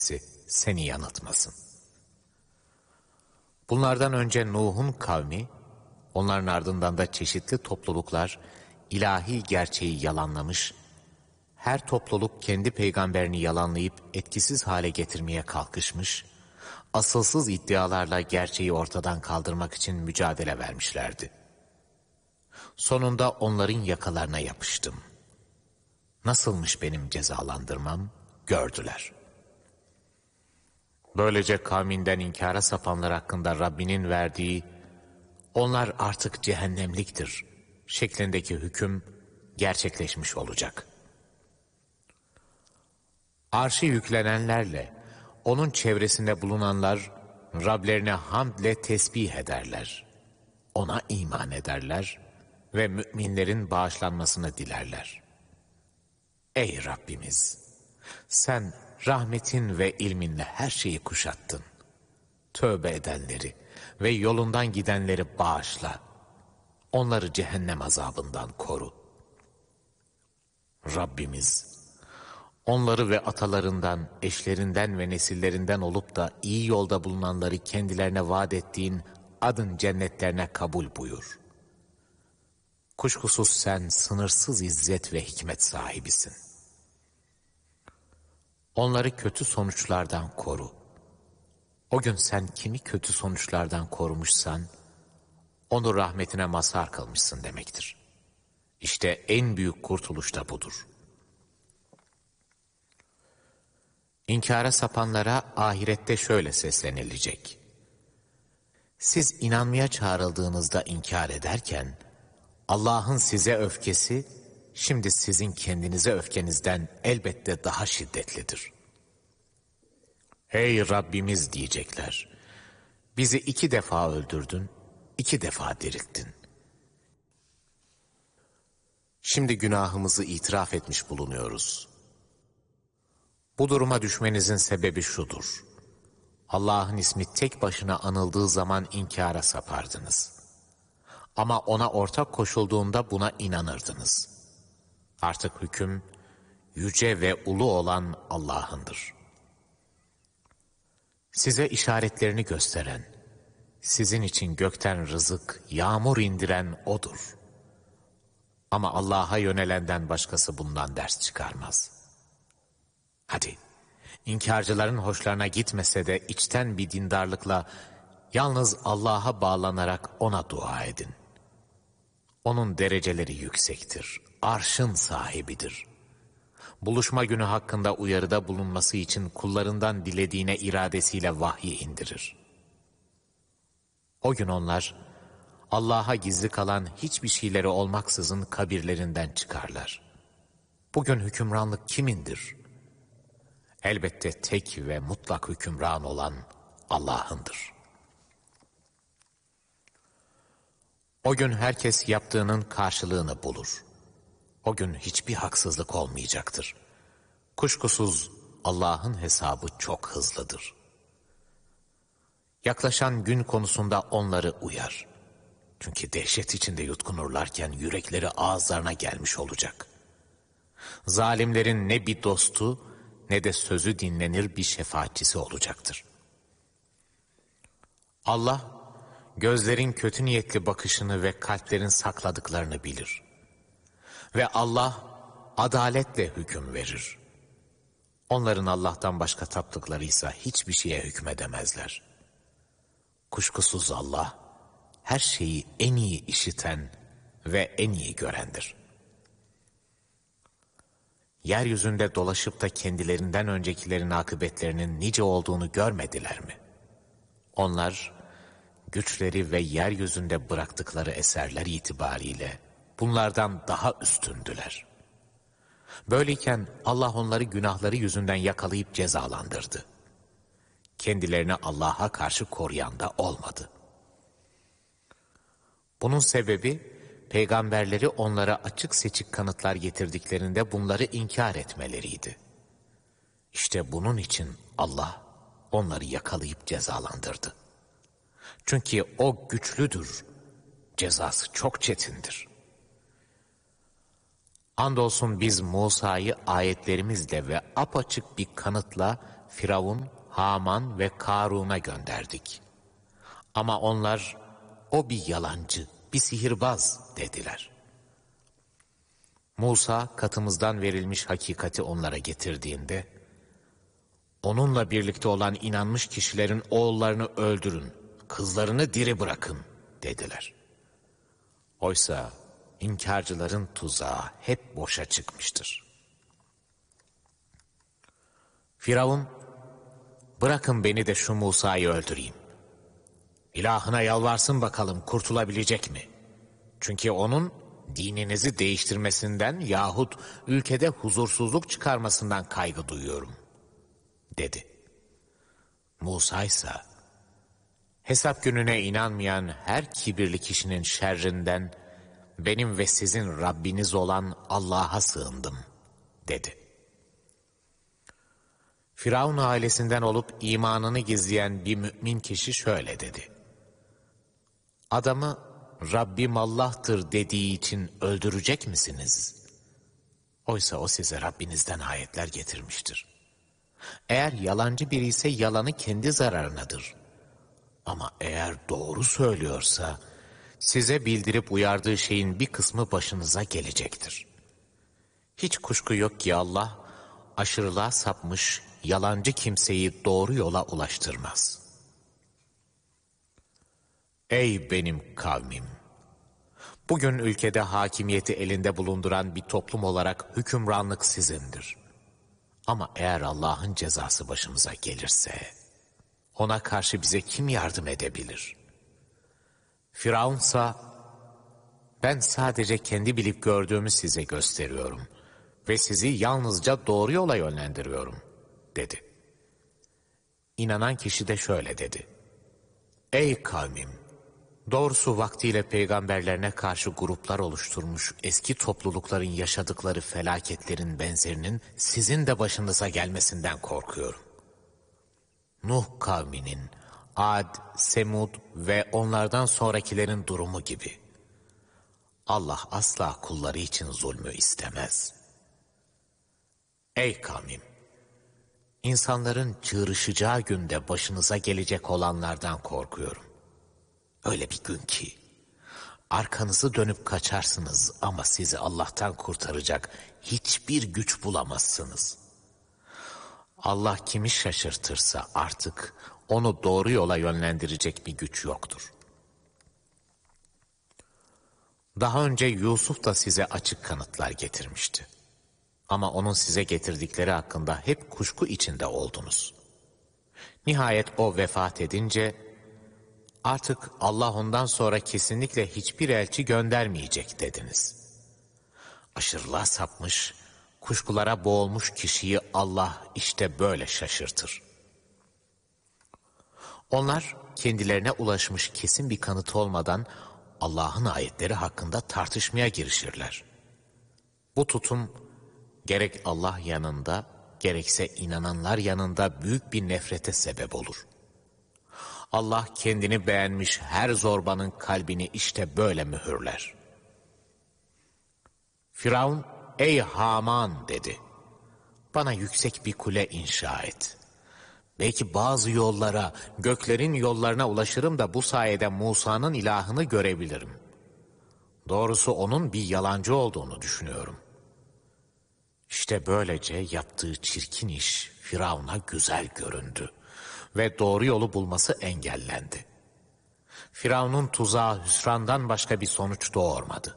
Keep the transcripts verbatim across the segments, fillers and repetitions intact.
seni yanıltmasın. Bunlardan önce Nuh'un kavmi, onların ardından da çeşitli topluluklar ilahi gerçeği yalanlamış, her topluluk kendi peygamberini yalanlayıp etkisiz hale getirmeye kalkışmış, asılsız iddialarla gerçeği ortadan kaldırmak için mücadele vermişlerdi. Sonunda onların yakalarına yapıştım. Nasılmış benim cezalandırmam gördüler. Böylece kavminden inkara sapanlar hakkında Rabbinin verdiği "onlar artık cehennemliktir" şeklindeki hüküm gerçekleşmiş olacak. Arşı yüklenenlerle onun çevresinde bulunanlar Rablerine hamdle tesbih ederler. Ona iman ederler ve müminlerin bağışlanmasını dilerler. Ey Rabbimiz! Sen rahmetin ve ilminle her şeyi kuşattın. Tövbe edenleri ve yolundan gidenleri bağışla. Onları cehennem azabından koru. Rabbimiz, onları ve atalarından, eşlerinden ve nesillerinden olup da iyi yolda bulunanları kendilerine vaat ettiğin adın cennetlerine kabul buyur. Kuşkusuz sen sınırsız izzet ve hikmet sahibisin. Onları kötü sonuçlardan koru. O gün sen kimi kötü sonuçlardan korumuşsan, onu rahmetine mazhar kılmışsın demektir. İşte en büyük kurtuluş da budur. İnkara sapanlara ahirette şöyle seslenilecek: siz inanmaya çağrıldığınızda inkar ederken, Allah'ın size öfkesi, şimdi sizin kendinize öfkenizden elbette daha şiddetlidir. Ey Rabbimiz diyecekler, bizi iki defa öldürdün, iki defa dirilttin. Şimdi günahımızı itiraf etmiş bulunuyoruz. Bu duruma düşmenizin sebebi şudur: Allah'ın ismi tek başına anıldığı zaman inkara sapardınız. Ama ona ortak koşulduğunda buna inanırdınız. Artık hüküm yüce ve ulu olan Allah'ındır. Size işaretlerini gösteren, sizin için gökten rızık, yağmur indiren O'dur. Ama Allah'a yönelenden başkası bundan ders çıkarmaz. Hadi, inkarcıların hoşlarına gitmese de içten bir dindarlıkla yalnız Allah'a bağlanarak O'na dua edin. O'nun dereceleri yüksektir, arşın sahibidir. Buluşma günü hakkında uyarıda bulunması için kullarından dilediğine iradesiyle vahyi indirir. O gün onlar, Allah'a gizli kalan hiçbir şeyleri olmaksızın kabirlerinden çıkarlar. Bugün hükümranlık kimindir? Elbette tek ve mutlak hükümran olan Allah'ındır. O gün herkes yaptığının karşılığını bulur. O gün hiçbir haksızlık olmayacaktır. Kuşkusuz Allah'ın hesabı çok hızlıdır. Yaklaşan gün konusunda onları uyar. Çünkü dehşet içinde yutkunurlarken yürekleri ağızlarına gelmiş olacak. Zalimlerin ne bir dostu ne de sözü dinlenir bir şefaatçisi olacaktır. Allah, gözlerin kötü niyetli bakışını ve kalplerin sakladıklarını bilir. Ve Allah, adaletle hüküm verir. Onların Allah'tan başka taptıklarıysa hiçbir şeye hükmedemezler. Kuşkusuz Allah, her şeyi en iyi işiten ve en iyi görendir. Yeryüzünde dolaşıp da kendilerinden öncekilerin akıbetlerinin nice olduğunu görmediler mi? Onlar, güçleri ve yeryüzünde bıraktıkları eserler itibariyle bunlardan daha üstündüler. Böyleyken Allah onları günahları yüzünden yakalayıp cezalandırdı. Kendilerini Allah'a karşı koruyan da olmadı. Bunun sebebi, peygamberleri onlara açık seçik kanıtlar getirdiklerinde bunları inkar etmeleriydi. İşte bunun için Allah onları yakalayıp cezalandırdı. Çünkü O güçlüdür, cezası çok çetindir. Andolsun biz Musa'yı ayetlerimizle ve apaçık bir kanıtla Firavun, Haman ve Karun'a gönderdik. Ama onlar, o bir yalancı, bir sihirbaz dediler. Musa katımızdan verilmiş hakikati onlara getirdiğinde, onunla birlikte olan inanmış kişilerin oğullarını öldürün, kızlarını diri bırakın dediler. Oysa inkarcıların tuzağı hep boşa çıkmıştır. Firavun, bırakın beni de şu Musa'yı öldüreyim. İlahına yalvarsın bakalım kurtulabilecek mi? Çünkü onun dininizi değiştirmesinden yahut ülkede huzursuzluk çıkarmasından kaygı duyuyorum, dedi. Musa ise, hesap gününe inanmayan her kibirli kişinin şerrinden benim ve sizin Rabbiniz olan Allah'a sığındım, dedi. Firavun ailesinden olup imanını gizleyen bir mümin kişi şöyle dedi. Adamı Rabbim Allah'tır dediği için öldürecek misiniz? Oysa o size Rabbinizden ayetler getirmiştir. Eğer yalancı biri ise yalanı kendi zararınadır. Ama eğer doğru söylüyorsa size bildirip uyardığı şeyin bir kısmı başınıza gelecektir. Hiç kuşku yok ki Allah aşırılığa sapmış yalancı kimseyi doğru yola ulaştırmaz. Ey benim kavmim! Bugün ülkede hakimiyeti elinde bulunduran bir toplum olarak hükümranlık sizindir. Ama eğer Allah'ın cezası başımıza gelirse, ona karşı bize kim yardım edebilir? Firavunsa, ben sadece kendi bilip gördüğümü size gösteriyorum ve sizi yalnızca doğru yola yönlendiriyorum, dedi. İnanan kişi de şöyle dedi. Ey kavmim! Doğrusu vaktiyle peygamberlerine karşı gruplar oluşturmuş eski toplulukların yaşadıkları felaketlerin benzerinin sizin de başınıza gelmesinden korkuyorum. Nuh kavminin, Ad, Semud ve onlardan sonrakilerin durumu gibi. Allah asla kulları için zulmü istemez. Ey kavmim! İnsanların çığırışacağı günde başınıza gelecek olanlardan korkuyorum. Öyle bir gün ki, arkanızı dönüp kaçarsınız ama sizi Allah'tan kurtaracak hiçbir güç bulamazsınız. Allah kimi şaşırtırsa artık onu doğru yola yönlendirecek bir güç yoktur. Daha önce Yusuf da size açık kanıtlar getirmişti. Ama onun size getirdikleri hakkında hep kuşku içinde oldunuz. Nihayet o vefat edince, artık Allah ondan sonra kesinlikle hiçbir elçi göndermeyecek dediniz. Aşırılığa sapmış, kuşkulara boğulmuş kişiyi Allah işte böyle şaşırtır. Onlar kendilerine ulaşmış kesin bir kanıt olmadan Allah'ın ayetleri hakkında tartışmaya girişirler. Bu tutum gerek Allah yanında gerekse inananlar yanında büyük bir nefrete sebep olur. Allah kendini beğenmiş her zorbanın kalbini işte böyle mühürler. Firavun, ey Haman dedi. Bana yüksek bir kule inşa et. Belki bazı yollara, göklerin yollarına ulaşırım da bu sayede Musa'nın ilahını görebilirim. Doğrusu onun bir yalancı olduğunu düşünüyorum. İşte böylece yaptığı çirkin iş Firavun'a güzel göründü ve doğru yolu bulması engellendi. Firavun'un tuzağı hüsrandan başka bir sonuç doğurmadı.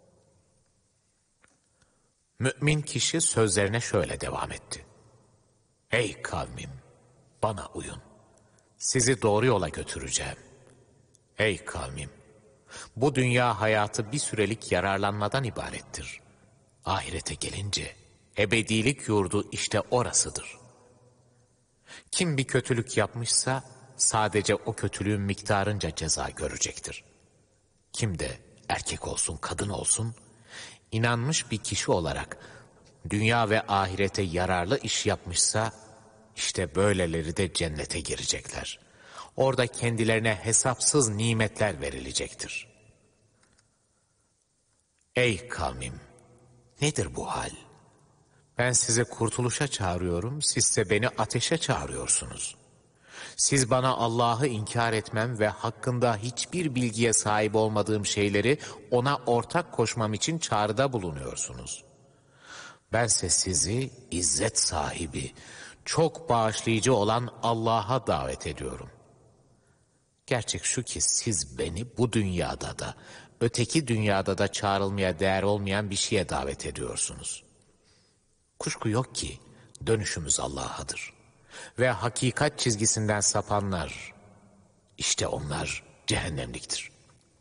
Mümin kişi sözlerine şöyle devam etti. Ey kavmim, bana uyun. Sizi doğru yola götüreceğim. Ey kavmim, bu dünya hayatı bir sürelik yararlanmadan ibarettir. Ahirete gelince ebedilik yurdu işte orasıdır. Kim bir kötülük yapmışsa sadece o kötülüğün miktarınca ceza görecektir. Kim de erkek olsun kadın olsun inanmış bir kişi olarak dünya ve ahirete yararlı iş yapmışsa işte böyleleri de cennete girecekler. Orada kendilerine hesapsız nimetler verilecektir. Ey kavmim! Nedir bu hal? Ben sizi kurtuluşa çağırıyorum, sizse beni ateşe çağırıyorsunuz. Siz bana Allah'ı inkar etmem ve hakkında hiçbir bilgiye sahip olmadığım şeyleri ona ortak koşmam için çağrıda bulunuyorsunuz. Bense sizi izzet sahibi, çok bağışlayıcı olan Allah'a davet ediyorum. Gerçek şu ki siz beni bu dünyada da, öteki dünyada da çağrılmaya değer olmayan bir şeye davet ediyorsunuz. Kuşku yok ki dönüşümüz Allah'adır. Ve hakikat çizgisinden sapanlar, işte onlar cehennemliktir.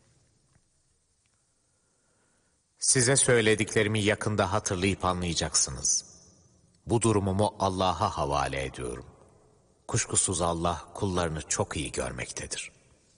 Size söylediklerimi yakında hatırlayıp anlayacaksınız. Bu durumumu Allah'a havale ediyorum. Kuşkusuz Allah kullarını çok iyi görmektedir.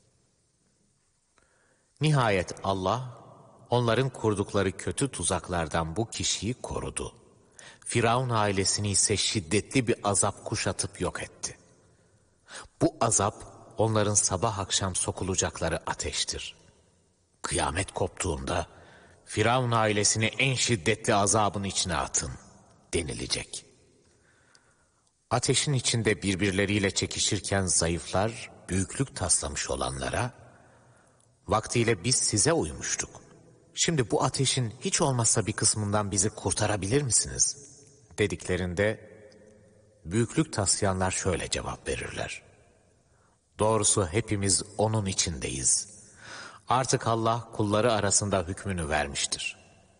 Nihayet Allah, onların kurdukları kötü tuzaklardan bu kişiyi korudu. Firavun ailesini ise şiddetli bir azap kuşatıp yok etti. Bu azap, onların sabah akşam sokulacakları ateştir. Kıyamet koptuğunda, Firavun ailesini en şiddetli azabın içine atın denilecek. Ateşin içinde birbirleriyle çekişirken zayıflar, büyüklük taslamış olanlara, vaktiyle biz size uymuştuk. Şimdi bu ateşin hiç olmazsa bir kısmından bizi kurtarabilir misiniz? Dediklerinde, büyüklük taslayanlar şöyle cevap verirler. Doğrusu hepimiz onun içindeyiz. Artık Allah kulları arasında hükmünü vermiştir.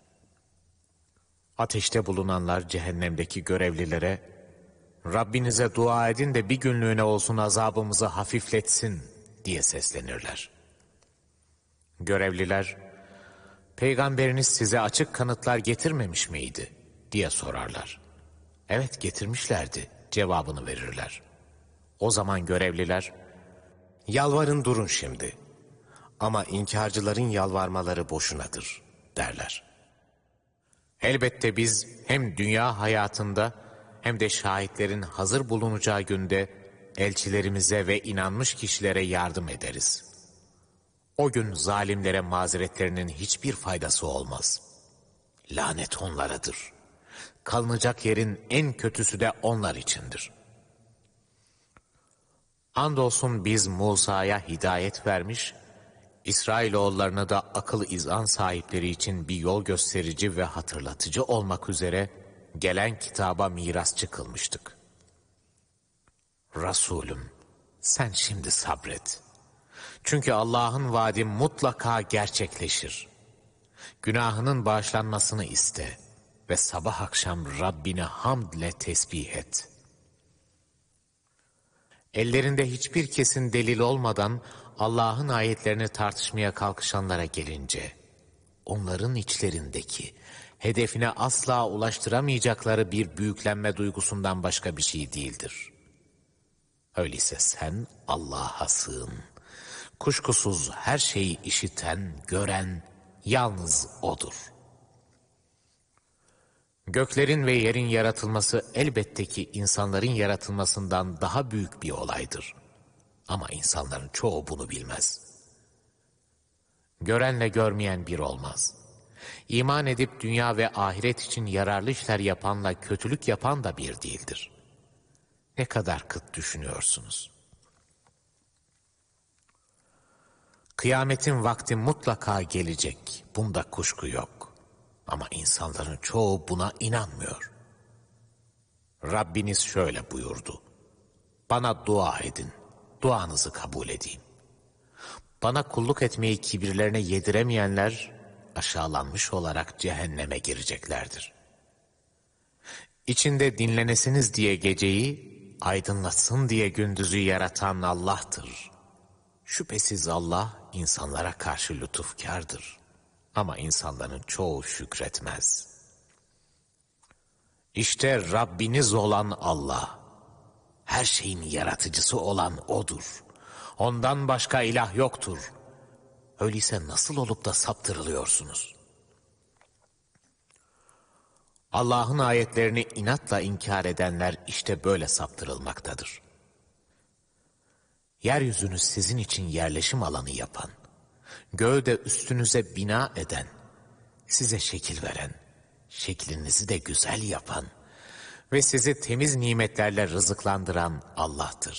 Ateşte bulunanlar cehennemdeki görevlilere, Rabbinize dua edin de bir günlüğüne olsun azabımızı hafifletsin diye seslenirler. Görevliler, Peygamberiniz size açık kanıtlar getirmemiş miydi diye sorarlar. Evet getirmişlerdi cevabını verirler. O zaman görevliler, yalvarın durun şimdi ama inkarcıların yalvarmaları boşunadır derler. Elbette biz hem dünya hayatında hem de şahitlerin hazır bulunacağı günde elçilerimize ve inanmış kişilere yardım ederiz. O gün zalimlere mazeretlerinin hiçbir faydası olmaz. Lanet onlaradır. Kalınacak yerin en kötüsü de onlar içindir. Andolsun biz Musa'ya hidayet vermiş, İsrailoğullarına da akıl izan sahipleri için bir yol gösterici ve hatırlatıcı olmak üzere gelen kitaba mirasçı kılmıştık. Resulüm, sen şimdi sabret. Çünkü Allah'ın vaadi mutlaka gerçekleşir. Günahının bağışlanmasını iste ve sabah akşam Rabbini hamdle tesbih et. Ellerinde hiçbir kesin delil olmadan Allah'ın ayetlerini tartışmaya kalkışanlara gelince, onların içlerindeki, hedefine asla ulaştıramayacakları bir büyüklenme duygusundan başka bir şey değildir. Öyleyse sen Allah'a sığın. Kuşkusuz her şeyi işiten, gören yalnız O'dur. Göklerin ve yerin yaratılması elbette ki insanların yaratılmasından daha büyük bir olaydır. Ama insanların çoğu bunu bilmez. Görenle görmeyen bir olmaz. İman edip dünya ve ahiret için yararlı işler yapanla kötülük yapan da bir değildir. Ne kadar kıt düşünüyorsunuz. Kıyametin vakti mutlaka gelecek. Bunda kuşku yok. Ama insanların çoğu buna inanmıyor. Rabbiniz şöyle buyurdu. Bana dua edin. Duanızı kabul edeyim. Bana kulluk etmeyi kibirlerine yediremeyenler aşağılanmış olarak cehenneme gireceklerdir. İçinde dinlenesiniz diye geceyi, aydınlatsın diye gündüzü yaratan Allah'tır. Şüphesiz Allah insanlara karşı lütufkârdır. Ama insanların çoğu şükretmez. İşte Rabbiniz olan Allah, her şeyin yaratıcısı olan O'dur. Ondan başka ilah yoktur. Öyleyse nasıl olup da saptırılıyorsunuz? Allah'ın ayetlerini inatla inkar edenler işte böyle saptırılmaktadır. Yeryüzünü sizin için yerleşim alanı yapan, göğü de üstünüze bina eden, size şekil veren, şeklinizi de güzel yapan, ve sizi temiz nimetlerle rızıklandıran Allah'tır.